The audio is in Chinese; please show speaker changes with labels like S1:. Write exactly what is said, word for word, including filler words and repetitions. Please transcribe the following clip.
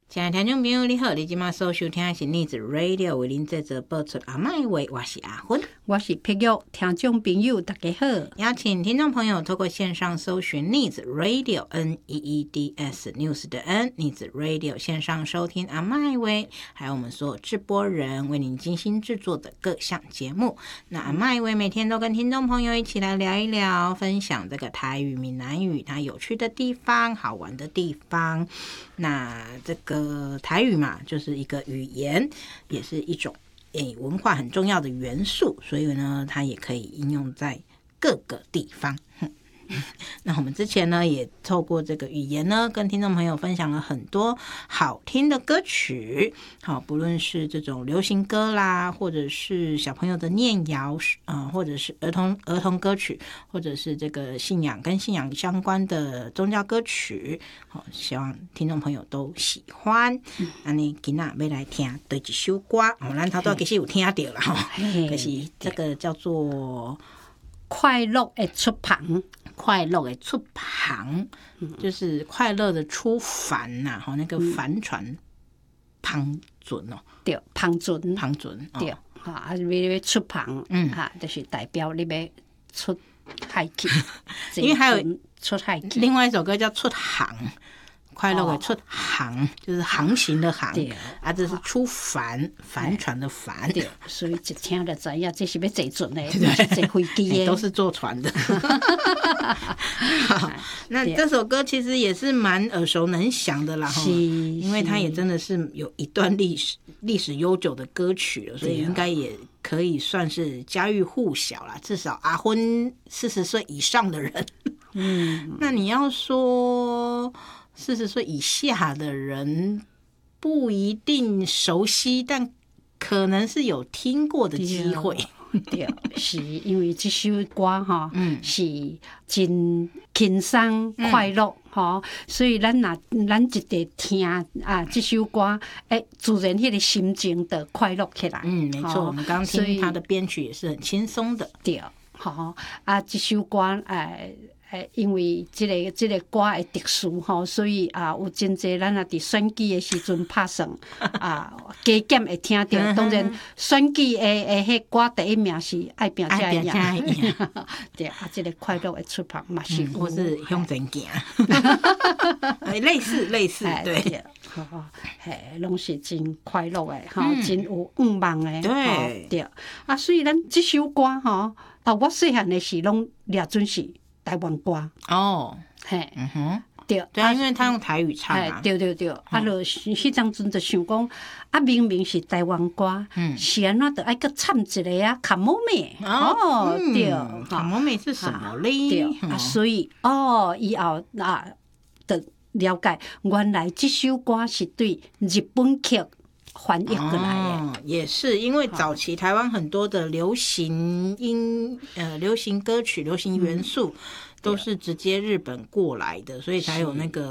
S1: 亲爱的听众朋友你好，你现在所收听的是逆子 Radio 为您制作播出阿麦话，我是阿芬，
S2: 我是碧玉。听众朋友大家好，
S1: 邀请听众朋友透过线上搜寻逆子 Radio N E E D S News 的 N 逆子 Radio 线上收听阿麦话，还有我们所有制播人为您精心制作的各项节目。那阿麦话每天都跟听众朋友一起来聊一聊，分享这个台语、闽南语它有趣的地方、好玩的地方。那这个台语嘛，就是一个语言，也是一种诶文化很重要的元素，所以呢，它也可以应用在各个地方。那我们之前呢，也透过这个语言呢，跟听众朋友分享了很多好听的歌曲，好，不论是这种流行歌啦，或者是小朋友的念谣，呃，或者是儿童儿童歌曲，或者是这个信仰跟信仰相关的宗教歌曲，好，希望听众朋友都喜欢。那你今仔要来听对一首歌，哦，咱头都其实有听到了哈，可是这个叫做
S2: 快乐的出旁。
S1: 快乐的出旁，就是快乐的出帆呐、啊，那个帆船旁准哦，
S2: 对，旁准，
S1: 旁准，
S2: 对，哈、哦，啊，你要出旁，嗯，哈、啊，就是代表你要出海去，
S1: 因为还有
S2: 出海去，
S1: 另外一首歌叫出航。快乐的出航、哦、就是航行的航，啊，这是出帆，帆船的帆，
S2: 对，所以一听就知道这是要坐船的，不是坐飞机的，
S1: 都是坐船的。好，那这首歌其实也是蛮耳熟能详的啦，因为它也真的是有一段历史历史悠久的歌曲了，所以应该也可以算是家喻户晓啦，至少阿婚四十岁以上的人，嗯，那你要说四十岁以下的人不一定熟悉，但可能是有听过的机会。
S2: 对，是因为这首歌哈，嗯，是真轻松快乐哈、嗯，所以咱若咱一直听啊这首歌，哎，自然迄个心情就快乐起来。
S1: 嗯，没错，我们刚听他的编曲也是很轻松的。
S2: 对，好啊，这首歌哎。诶，因为即、這個即、這個歌的特殊吼，所以啊，有真濟咱啊佇選舉的時陣拍算啊，加減會聽到。當然，選舉的的迄歌第一名是愛拼才會贏，對啊，即、這個快樂的出旁嘛是，
S1: 或是向前行，類似類似，對，
S2: 吼，嘿，攏是真快樂的，吼、嗯，真有願望的，
S1: 對
S2: 對。啊，所以咱即首歌吼，啊，我細漢的時攏掠準是台灣歌
S1: 哦，
S2: 嘿，
S1: 嗯哼，
S2: 對，
S1: 對啊，因為他用台語唱啊，
S2: 對對對，啊，就迄當陣就想講，啊，明明是台灣歌，嗯，是安怎就愛擱插一個啊，卡摩妹，哦，對，
S1: 卡摩妹是什麼咧？
S2: 對，啊，所以哦，以後啊，就了解原來這首歌是對日本劇翻譯過來的、
S1: 哦，也是因為早期台灣很多的流行音呃流行歌曲、流行元素都是直接日本過來的，所以才有那個。